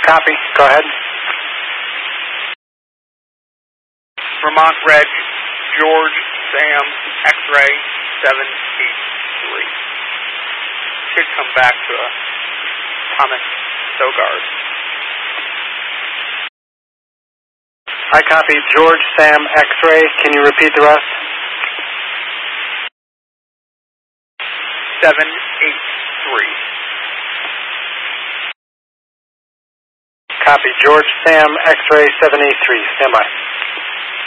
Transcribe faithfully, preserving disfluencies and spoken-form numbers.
Copy. Go ahead. Vermont Reg, George Sam X-ray seven eight three. Should come back to a Thomas Sogard. I copy. George Sam X-ray. Can you repeat the rest? seven eight three. Copy. George Sam X-ray seven eight three. Stand by.